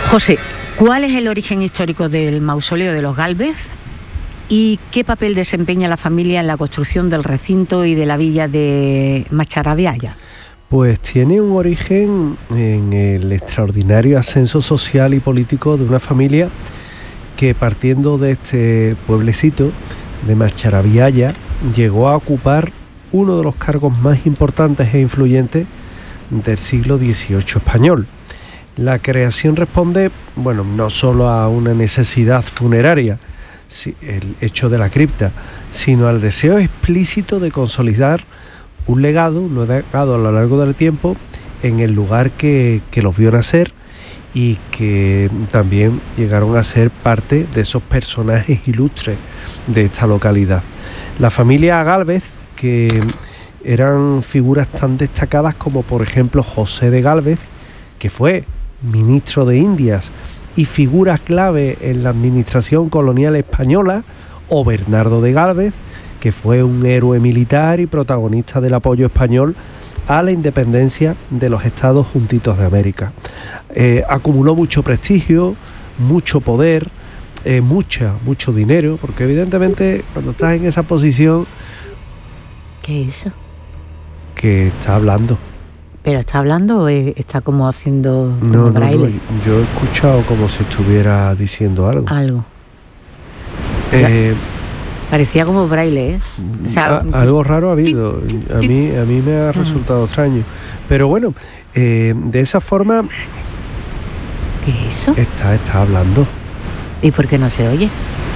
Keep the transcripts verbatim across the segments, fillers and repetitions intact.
José, ¿cuál es el origen histórico del mausoleo de los Gálvez y qué papel desempeña la familia en la construcción del recinto y de la villa de Macharabiaya? Pues tiene un origen en el extraordinario ascenso social y político de una familia que, partiendo de este pueblecito de Macharabiaya, llegó a ocupar uno de los cargos más importantes e influyentes del siglo dieciocho español. La creación responde, bueno, no solo a una necesidad funeraria, el hecho de la cripta, sino al deseo explícito de consolidar un legado, un legado a lo largo del tiempo en el lugar que, que los vio nacer y que también llegaron a ser parte de esos personajes ilustres de esta localidad. La familia Gálvez, que eran figuras tan destacadas como por ejemplo José de Gálvez, que fue ministro de Indias y figura clave en la administración colonial española, o Bernardo de Gálvez, que fue un héroe militar y protagonista del apoyo español a la independencia de los Estados Juntitos de América. Eh, acumuló mucho prestigio, mucho poder, eh, mucha, mucho dinero, porque evidentemente cuando estás en esa posición... ¿Qué es eso? Que está hablando. ¿Pero está hablando o está como haciendo como no, no, braille? No, yo he escuchado como si estuviera diciendo algo. Algo. Eh, Parecía como braille, ¿eh? O sea, a, algo raro ha habido. A mí, a mí me ha resultado extraño. Pero bueno, eh, de esa forma... ¿Qué es eso? Está, está hablando. ¿Y por qué no se oye?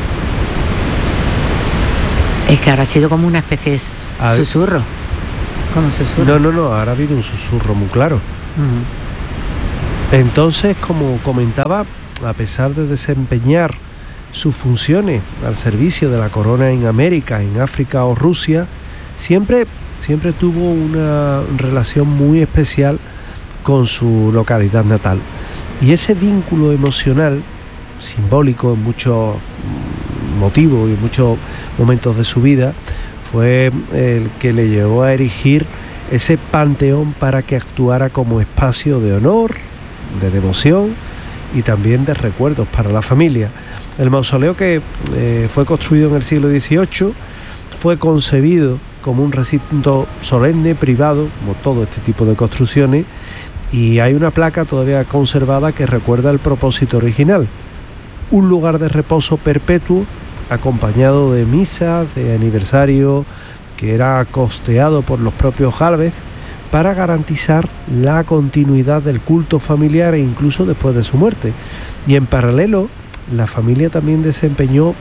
Es que ahora ha sido como una especie de a susurro. Ver. Como susurro. No, no, no, ahora ha habido un susurro muy claro. Uh-huh. Entonces, como comentaba, a pesar de desempeñar sus funciones al servicio de la corona en América, en África o Rusia, siempre, siempre tuvo una relación muy especial con su localidad natal. Y ese vínculo emocional, simbólico en muchos motivos y en muchos momentos de su vida, fue el que le llevó a erigir ese panteón para que actuara como espacio de honor, de devoción y también de recuerdos para la familia. El mausoleo, que eh, fue construido en el siglo dieciocho, fue concebido como un recinto solemne, privado, como todo este tipo de construcciones, y hay una placa todavía conservada que recuerda el propósito original: un lugar de reposo perpetuo, acompañado de misas, de aniversario, que era costeado por los propios Gálvez, para garantizar la continuidad del culto familiar e incluso después de su muerte. Y en paralelo, la familia también desempeñó...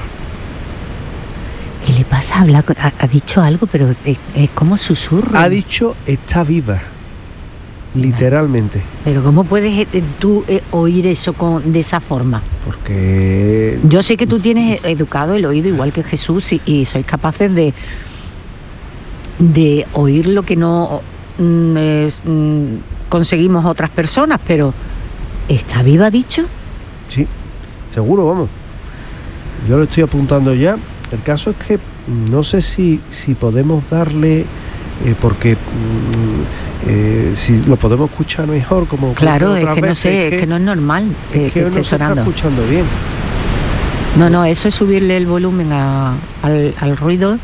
¿Qué le pasa? Habla, ha, ha dicho algo, pero es, es como susurro. Ha dicho está viva, literalmente. Pero ¿cómo puedes eh, tú eh, oír eso con, de esa forma? Porque... Yo sé que tú tienes educado el oído igual que Jesús y, y sois capaces de, de oír lo que no mm, es, mm, conseguimos otras personas, pero ¿está viva, dicho? Sí, seguro, vamos. Yo lo estoy apuntando ya. El caso es que no sé si, si podemos darle... Eh, porque mm, eh, si lo podemos escuchar mejor, como claro, es que veces, no sé, es que, es que no es normal que, es que, que esté no sonando. Se está escuchando bien. No, no, eso es subirle el volumen a, al, al ruido.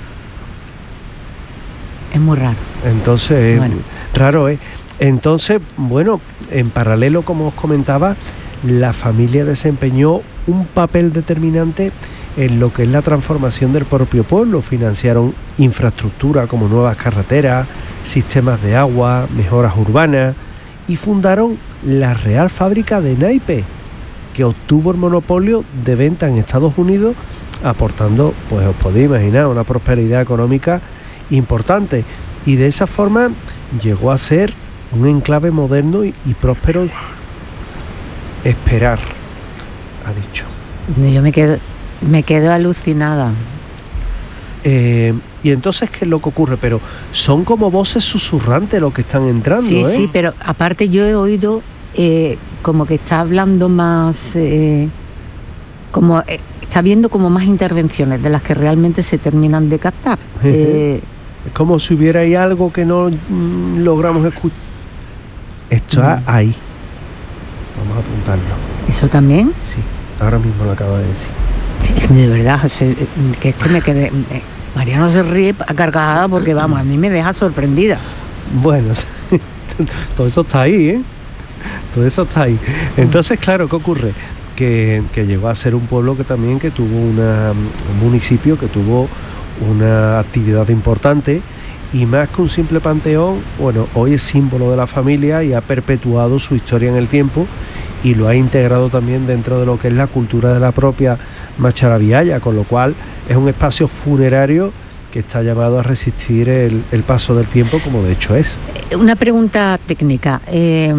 Es muy raro. Entonces, bueno. raro, ¿eh? Entonces, bueno, en paralelo, como os comentaba, la familia desempeñó un papel determinante en lo que es la transformación del propio pueblo. Financiaron infraestructura como nuevas carreteras, sistemas de agua, mejoras urbanas, y fundaron la Real Fábrica de Naipes, que obtuvo el monopolio de venta en Estados Unidos, aportando, pues os podéis imaginar, una prosperidad económica importante. Y de esa forma llegó a ser un enclave moderno y, y próspero. Esperar, ha dicho. Yo me quedo... Me quedo alucinada. Eh, y entonces, ¿qué es lo que ocurre? Pero son como voces susurrantes los que están entrando, sí, ¿eh? Sí, pero aparte yo he oído eh, como que está hablando más... Eh, como eh, está viendo como más intervenciones de las que realmente se terminan de captar. eh, es como si hubiera ahí algo que no mm, logramos escuchar. Esto mm. ahí. Vamos a apuntarlo. ¿Eso también? Sí, ahora mismo lo acabo de decir. Sí, de verdad, José, que es que me quedé... Eh, Mariano se ríe a carcajada porque, vamos, a mí me deja sorprendida. Bueno, todo eso está ahí, ¿eh? Todo eso está ahí. Entonces, claro, ¿qué ocurre? Que, que llegó a ser un pueblo que también que tuvo una, un municipio que tuvo una actividad importante, y más que un simple panteón, bueno, hoy es símbolo de la familia y ha perpetuado su historia en el tiempo y lo ha integrado también dentro de lo que es la cultura de la propia Macharabiaya, con lo cual es un espacio funerario que está llamado a resistir el, el paso del tiempo, como de hecho es. Una pregunta técnica. Eh,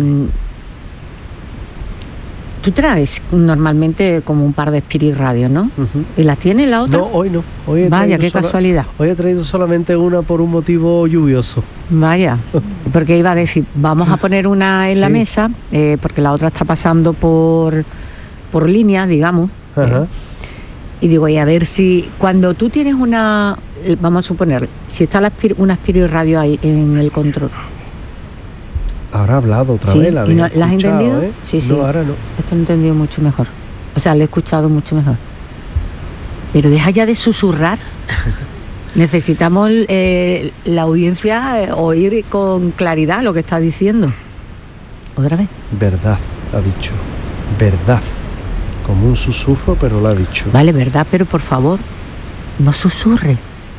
Tú traes normalmente como un par de Spirit Radio, ¿no? Uh-huh. ¿Y las tienes la otra? No, hoy no. Hoy he Vaya, qué sola, casualidad. Hoy he traído solamente una por un motivo lluvioso. Vaya, porque iba a decir, vamos a poner una en sí. la mesa, eh, porque la otra está pasando por, por línea, digamos. Ajá. Eh, y digo, y a ver si, cuando tú tienes una, vamos a suponer, si está la, una Spirit Radio ahí en el control. Ahora ha hablado otra sí, vez, la ¿y no, ¿la has entendido? ¿eh? Sí, sí. No, ahora no. Esto lo he entendido mucho mejor. O sea, lo he escuchado mucho mejor. Pero deja ya de susurrar. Necesitamos eh, la audiencia eh, oír con claridad lo que está diciendo. ¿Otra vez? Verdad, ha dicho. Verdad. Como un susurro, pero lo ha dicho. Vale, verdad, pero por favor, no susurre.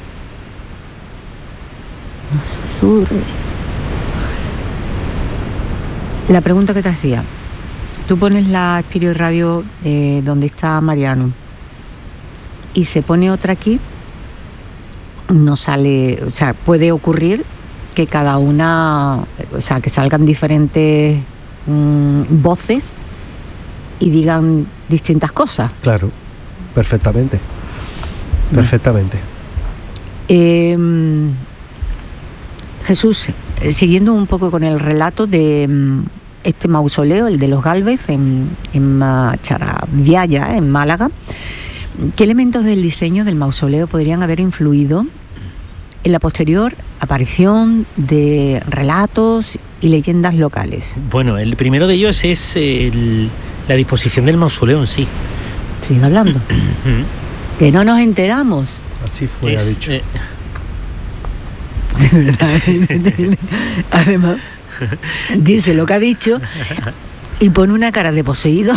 No susurre. La pregunta que te hacía, tú pones la Spirit Radio eh, donde está Mariano y se pone otra aquí, no sale, o sea, puede ocurrir que cada una, o sea, que salgan diferentes mmm, voces y digan distintas cosas. Claro, perfectamente, perfectamente. Eh, Jesús, eh, siguiendo un poco con el relato de mm, este mausoleo, el de los Gálvez en, en Macharabiaya, en Málaga, ¿qué elementos del diseño del mausoleo podrían haber influido en la posterior aparición de relatos y leyendas locales? Bueno, el primero de ellos es el, la disposición del mausoleo en sí. Sigue hablando. Que no nos enteramos. Así fue, es, ha dicho. Eh, De verdad. Además, dice lo que ha dicho y pone una cara de poseído.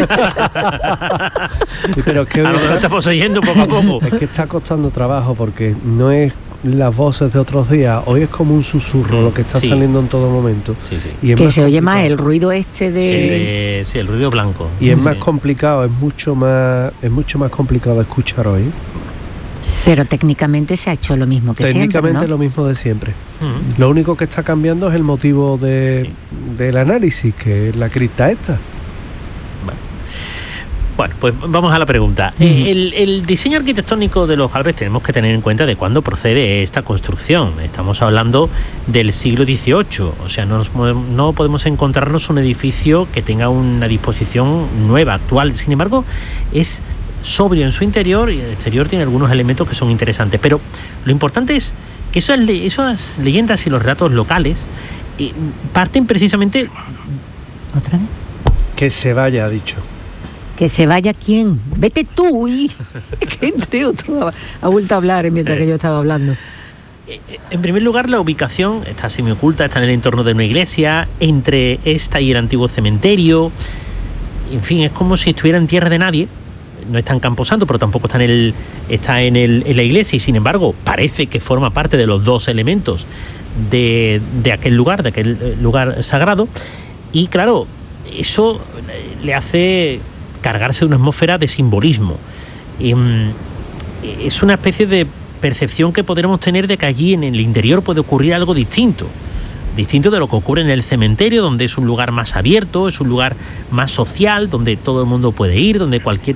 Pero es que a lo mejor está poseyendo poco a poco. Es que está costando trabajo porque no es las voces de otros días. Hoy es como un susurro mm, lo que está sí. saliendo en todo momento. Sí, sí. Y que se oye más el ruido este de... El de sí, el ruido blanco. Y es sí. más complicado, es mucho más, es mucho más complicado de escuchar hoy. Pero técnicamente se ha hecho lo mismo que técnicamente siempre, ¿no? lo mismo de siempre. Uh-huh. Lo único que está cambiando es el motivo de, sí. del análisis, que es la cripta esta. Bueno, bueno pues vamos a la pregunta. Uh-huh. Eh, el, el diseño arquitectónico de los Gálvez tenemos que tener en cuenta de cuándo procede esta construcción. Estamos hablando del siglo dieciocho, o sea, no, nos, no podemos encontrarnos un edificio que tenga una disposición nueva, actual. Sin embargo, es sobrio en su interior y el exterior tiene algunos elementos que son interesantes, pero lo importante es que esas, le- esas leyendas y los relatos locales eh, parten precisamente... ¿Otra vez? Que se vaya, ha dicho. Que se vaya quién. Vete tú, y que entre otro ha, ha vuelto a hablar mientras que yo estaba hablando. En primer lugar, la ubicación está semioculta, está en el entorno de una iglesia, entre esta y el antiguo cementerio. En fin, es como si estuviera en tierra de nadie. No está en Camposanto, pero tampoco está en el está en, el, en la iglesia, y sin embargo parece que forma parte de los dos elementos de, de aquel lugar, de aquel lugar sagrado. Y claro, eso le hace cargarse de una atmósfera de simbolismo. Y, es una especie de percepción que podremos tener de que allí en el interior puede ocurrir algo distinto. Distinto de lo que ocurre en el cementerio, donde es un lugar más abierto, es un lugar más social, donde todo el mundo puede ir, donde cualquier...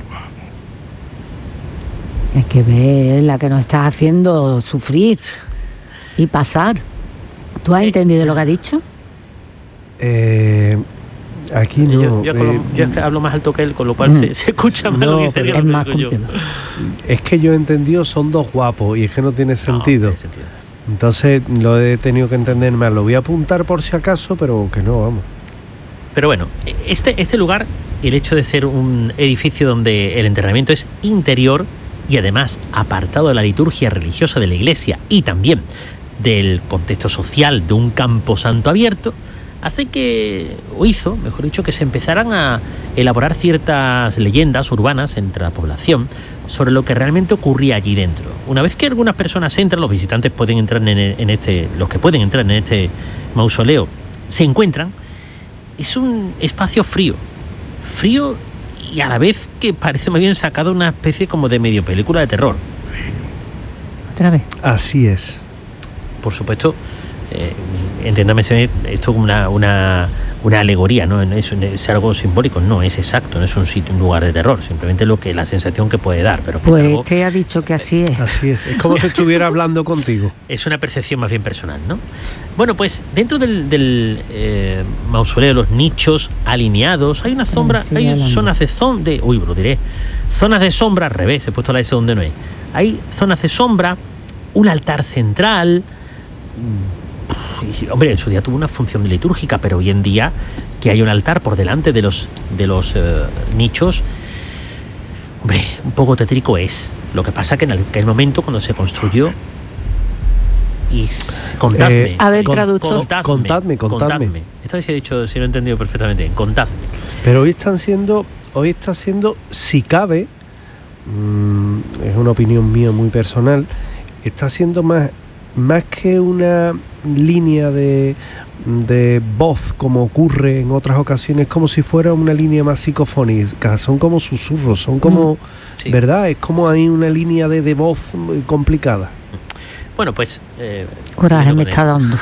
Es que ve la que nos estás haciendo sufrir y pasar. ¿Tú has Eh, entendido lo que ha dicho? Eh, aquí no. Yo, yo, con lo- eh, yo es que hablo más alto que él, con lo cual mm. se, se escucha más No, lo que dice pero que es lo más que digo yo. complicado. Es que yo he entendido son dos guapos y es que no tiene No, sentido. tiene sentido. Entonces lo he tenido que entender más. Lo voy a apuntar por si acaso, pero que no, vamos. Pero bueno, este, este lugar, el hecho de ser un edificio donde el enterramiento es interior y además apartado de la liturgia religiosa de la iglesia y también del contexto social de un camposanto abierto, hace que, o hizo, mejor dicho, que se empezaran a elaborar ciertas leyendas urbanas entre la población sobre lo que realmente ocurría allí dentro. Una vez que algunas personas entran, los visitantes pueden entrar en, en este, los que pueden entrar en este mausoleo, se encuentran, es un espacio frío, frío y a la vez que parece más bien sacado una especie como de medio película de terror. ¿Otra vez? Así es. Por supuesto, eh, entiéndame esto como una, una, una alegoría, ¿no? Es, es algo simbólico, no es exacto, no es un sitio, un lugar de terror, simplemente lo que la sensación que puede dar. Pero que pues es algo, te ha dicho que así es. Así es, es como si estuviera hablando contigo. Es una percepción más bien personal, ¿no? Bueno, pues dentro del, del eh, mausoleo, los nichos alineados, hay una sombra, Sí, hay hablando. zonas de sombra, de, uy, lo diré, zonas de sombra, al revés, he puesto la S donde no es. Hay zonas de sombra, un altar central. Y sí, hombre, en su día tuvo una función litúrgica, pero hoy en día que hay un altar por delante de los de los eh, nichos, hombre, un poco tétrico es. Lo que pasa que en aquel momento cuando se construyó y s- contadme, Eh, A ver, con- traductor. Contadme, contadme. Esta vez he dicho, si lo he entendido perfectamente bien, contadme. Pero hoy están siendo, hoy está siendo, si cabe, mmm, es una opinión mía muy personal, está siendo más, más que una línea de, de voz como ocurre en otras ocasiones, como si fuera una línea más psicofónica, son como susurros, son como, Sí. ¿verdad? Es como hay una línea de, de voz muy complicada. Bueno, pues eh, Coraje siguiendo me con está el- dando.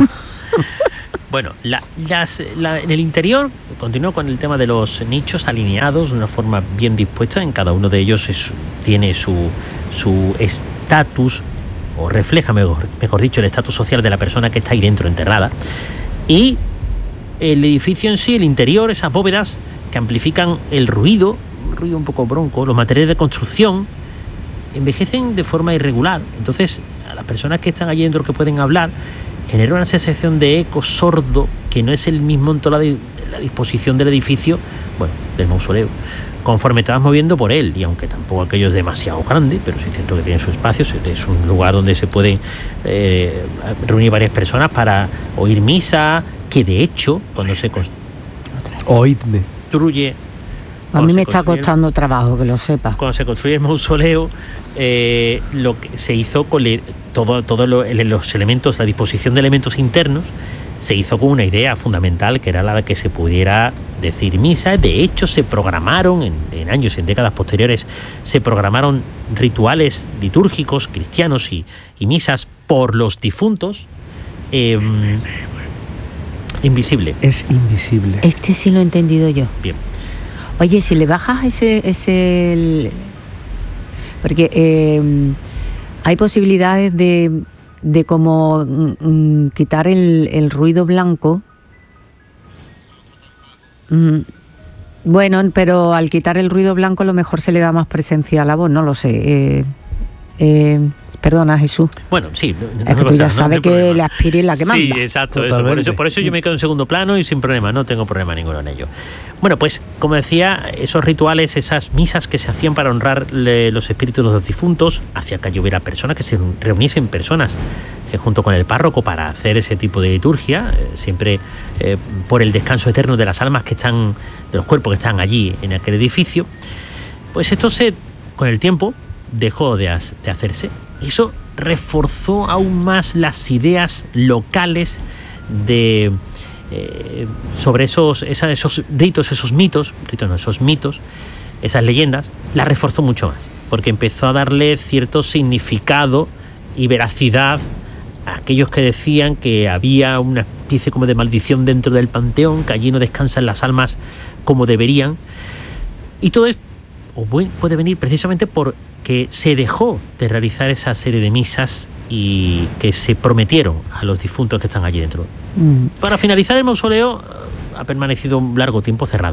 Bueno, la, las, la- en el interior continúo con el tema de los nichos alineados de una forma bien dispuesta. En cada uno de ellos es- tiene su su estatus, o refleja, mejor, mejor dicho, el estatus social de la persona que está ahí dentro enterrada. Y el edificio en sí, el interior, esas bóvedas que amplifican el ruido, un ruido un poco bronco, los materiales de construcción, envejecen de forma irregular. Entonces, a las personas que están allí dentro que pueden hablar, genera una sensación de eco sordo que no es el mismo en toda la, di- la disposición del edificio, bueno, del mausoleo, conforme te vas moviendo por él. Y aunque tampoco aquello es demasiado grande, pero sí es cierto que tiene su espacio, es un lugar donde se pueden eh, reunir varias personas para oír misa, que de hecho, cuando se Oídme. construye... A cuando mí se me está construye- costando trabajo, que lo sepa. Cuando se construye el mausoleo, eh, lo que se hizo con le- todo, todo lo- el- los elementos, la disposición de elementos internos, se hizo con una idea fundamental, que era la de que se pudiera decir misa. De hecho, se programaron en, en años, en décadas posteriores, se programaron rituales litúrgicos cristianos y, y misas por los difuntos. Eh, invisible. Es invisible. Este sí lo he entendido yo. Bien. Oye, si le bajas ese... ese el- porque eh, hay posibilidades de, de como mm, mm, quitar el, el ruido blanco. Mm, bueno, pero al quitar el ruido blanco a lo mejor se le da más presencia a la voz, no lo sé. Eh, eh, perdona, Jesús. Bueno, sí. No, Es que no tú pasa ya nada, no sabes hay que problema. la aspira y la que manda. Sí, exacto. Eso, por, Totalmente. eso, por eso yo me quedo en segundo plano y sin problema, no tengo problema ninguno en ello. Bueno, pues como decía, esos rituales, esas misas que se hacían para honrar le- los espíritus de los difuntos, hacía que hubiera personas, que se reuniesen personas eh, junto con el párroco para hacer ese tipo de liturgia, eh, siempre eh, por el descanso eterno de las almas que están, de los cuerpos que están allí en aquel edificio. Pues esto se, con el tiempo, dejó de, as- de hacerse. Y eso reforzó aún más las ideas locales de eh, sobre esos, esa- esos ritos, esos mitos, ritos no, esos mitos, esas leyendas, las reforzó mucho más, porque empezó a darle cierto significado y veracidad a aquellos que decían que había una especie como de maldición dentro del panteón, que allí no descansan las almas como deberían. Y todo esto o buen- puede venir precisamente porque se dejó de realizar esa serie de misas y que se prometieron a los difuntos que están allí dentro. Mm. Para finalizar, el mausoleo eh, ha permanecido un largo tiempo cerrado.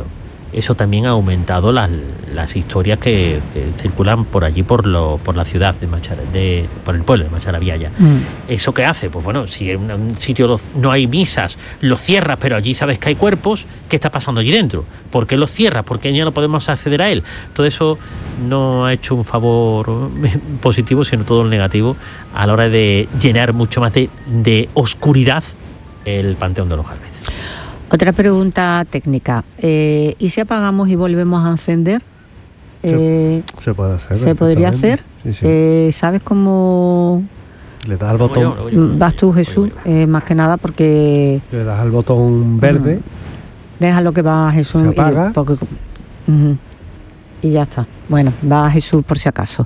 eso también ha aumentado las, las historias que, que circulan por allí, por lo, por la ciudad de Machara, de, por el pueblo de Macharabiaya. Mm. ¿Eso qué hace? Pues bueno, si en un sitio no hay misas, lo cierras, pero allí sabes que hay cuerpos, ¿qué está pasando allí dentro? ¿Por qué lo cierras? ¿Por qué ya no podemos acceder a él? Todo eso no ha hecho un favor positivo, sino todo lo negativo a la hora de llenar mucho más de, de oscuridad el Panteón de los Gálvez. Otra pregunta técnica. Eh, ¿Y si apagamos y volvemos a encender? Eh, se, se puede hacer. ¿Se podría hacer? Sí, sí. Eh, ¿Sabes cómo...? Le das al botón... Yo, yo, yo, vas tú, Jesús, eh, más que nada porque... Le das al botón verde. Uh-huh. Déjalo que va Jesús. Se apaga. Y, porque, uh-huh. y ya está. Bueno, va Jesús por si acaso.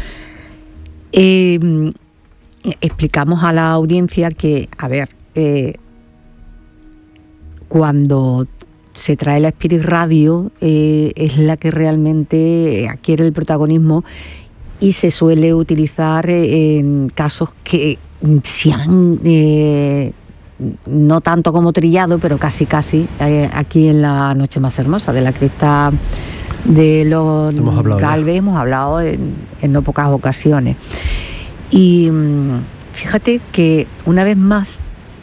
Eh, explicamos a la audiencia que, a ver... Eh, cuando se trae la Spirit Radio eh, es la que realmente adquiere el protagonismo y se suele utilizar en casos que se han, eh, no tanto como trillado, pero casi casi, eh, aquí en la Noche Más Hermosa, de la cresta de los Gálvez, hemos hablado en, en no pocas ocasiones. Y fíjate que una vez más,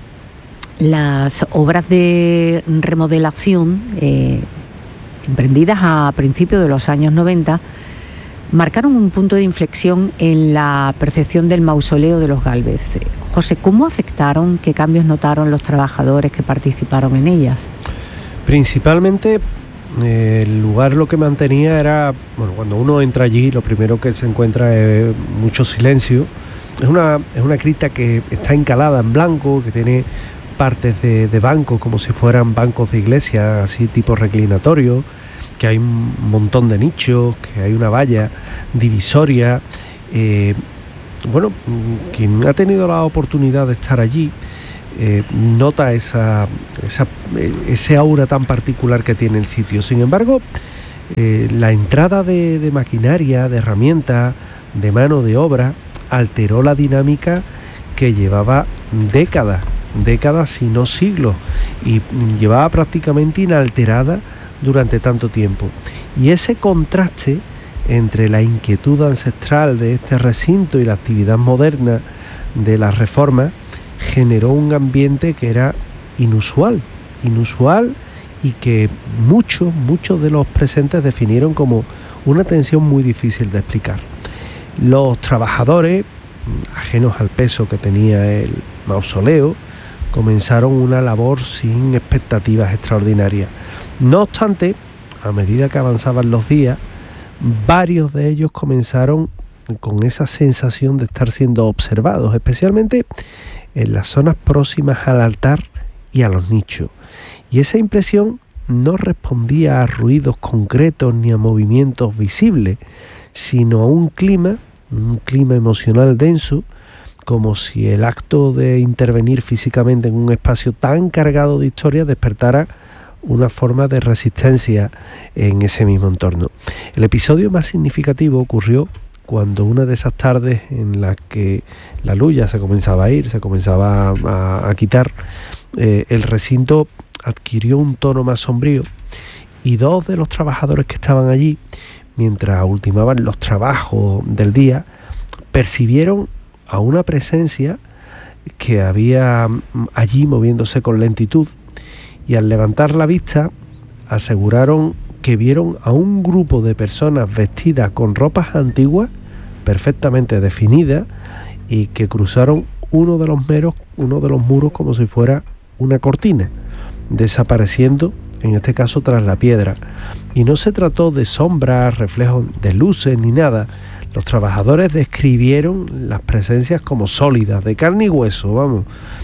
las obras de remodelación eh, emprendidas a principios de los años noventa marcaron un punto de inflexión en la percepción del mausoleo de los Gálvez. José, ¿cómo afectaron, qué cambios notaron los trabajadores que participaron en ellas? Principalmente eh, el lugar lo que mantenía era, bueno, cuando uno entra allí lo primero que se encuentra es mucho silencio. Es una, es una cripta que está encalada en blanco, que tiene partes de, de bancos como si fueran bancos de iglesia, así tipo reclinatorio, que hay un montón de nichos, que hay una valla divisoria. Eh, bueno, quien ha tenido la oportunidad de estar allí eh, nota esa, esa, ese aura tan particular que tiene el sitio. Sin embargo, eh, la entrada de, de maquinaria, de herramientas, de mano de obra, alteró la dinámica que llevaba décadas décadas, si no siglos, y llevaba prácticamente inalterada durante tanto tiempo. Y ese contraste entre la inquietud ancestral de este recinto y la actividad moderna de las reformas generó un ambiente que era inusual, inusual y que muchos, muchos de los presentes definieron como una tensión muy difícil de explicar. Los trabajadores, ajenos al peso que tenía el mausoleo, comenzaron una labor sin expectativas extraordinarias. No obstante, a medida que avanzaban los días, varios de ellos comenzaron con esa sensación de estar siendo observados, especialmente en las zonas próximas al altar y a los nichos. Y esa impresión no respondía a ruidos concretos ni a movimientos visibles, sino a un clima, un clima emocional denso, como si el acto de intervenir físicamente en un espacio tan cargado de historia despertara una forma de resistencia en ese mismo entorno. El episodio más significativo ocurrió cuando una de esas tardes en las que la luz ya se comenzaba a ir, se comenzaba a, a quitar, eh, el recinto adquirió un tono más sombrío y dos de los trabajadores que estaban allí, mientras ultimaban los trabajos del día, percibieron a una presencia que había allí moviéndose con lentitud, y al levantar la vista aseguraron que vieron a un grupo de personas vestidas con ropas antiguas perfectamente definidas y que cruzaron uno de los meros, uno de los muros como si fuera una cortina, desapareciendo en este caso tras la piedra. Y no se trató de sombras, reflejos de luces ni nada. Los trabajadores describieron las presencias como sólidas, de carne y hueso, vamos.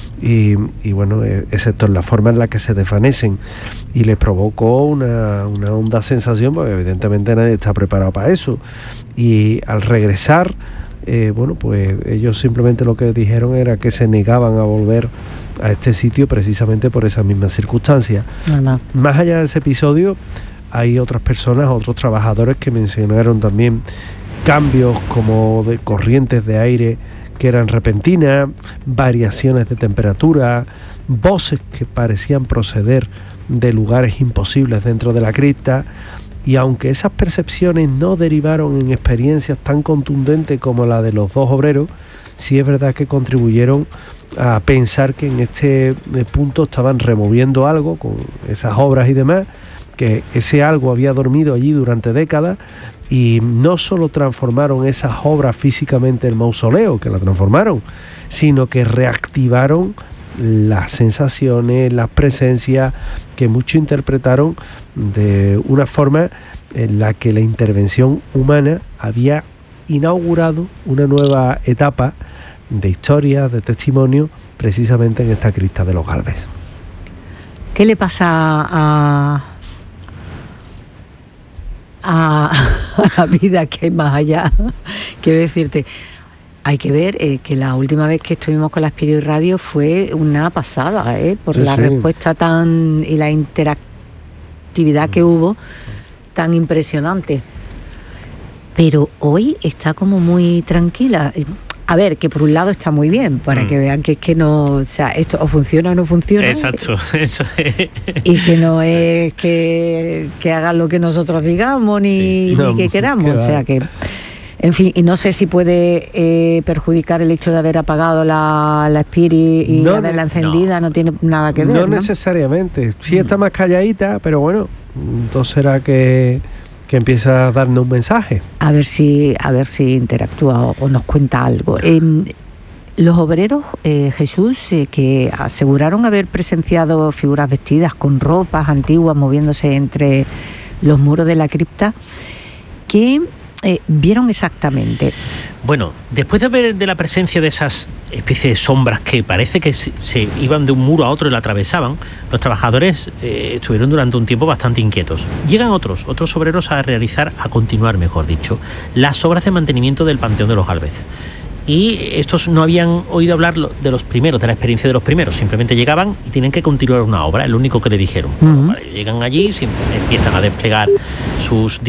Y, y bueno, excepto en la forma en la que se desvanecen. Y les provocó una, una honda sensación, porque evidentemente nadie está preparado para eso. Y al regresar, eh, bueno, pues ellos simplemente lo que dijeron era que se negaban a volver a este sitio precisamente por esas mismas circunstancias. No. Más allá de ese episodio, hay otras personas, otros trabajadores que mencionaron también cambios como de corrientes de aire que eran repentinas, variaciones de temperatura, voces que parecían proceder de lugares imposibles dentro de la cripta, y aunque esas percepciones no derivaron en experiencias tan contundentes como la de los dos obreros, sí es verdad que contribuyeron a pensar que en este punto estaban removiendo algo con esas obras y demás, que ese algo había dormido allí durante décadas, y no solo transformaron esas obras físicamente el mausoleo, que la transformaron, sino que reactivaron las sensaciones, las presencias, que muchos interpretaron de una forma en la que la intervención humana había inaugurado una nueva etapa de historia, de testimonio, precisamente en esta cripta de los Gálvez. ¿Qué le pasa a, a, a la vida que hay más allá? Quiero decirte, hay que ver eh, que la última vez que estuvimos con la Spirit Radio fue una pasada, ¿eh? por sí, la sí. respuesta tan y la interactividad que hubo, tan impresionante. Pero hoy está como muy tranquila. A ver, que por un lado está muy bien, para mm. que vean que es que no, o sea, esto o funciona o no funciona. Exacto, eso es. Y que no es que, que hagan lo que nosotros digamos, ni, sí, sí. ni no, que queramos, o sea que... En fin, y no sé si puede eh, perjudicar el hecho de haber apagado la, la Spirit y no, haberla encendida, no. no tiene nada que ver, ¿no? No necesariamente, sí está más calladita, pero bueno, entonces será que, que empieza a darnos un mensaje. A ver si, a ver si interactúa o, o nos cuenta algo. Eh, los obreros, eh, Jesús, eh, que aseguraron haber presenciado figuras vestidas con ropas antiguas moviéndose entre los muros de la cripta, ¿qué Eh, vieron exactamente? Bueno, después de ver de la presencia de esas especies de sombras que parece que se, se iban de un muro a otro y la atravesaban, los trabajadores eh, estuvieron durante un tiempo bastante inquietos. Llegan otros, otros obreros a realizar, a continuar, mejor dicho, las obras de mantenimiento del Panteón de los Gálvez. Y estos no habían oído hablar de los primeros, de la experiencia de los primeros, simplemente llegaban y tienen que continuar una obra, es lo único que le dijeron. Uh-huh. Vale, llegan allí, empiezan a desplegar sus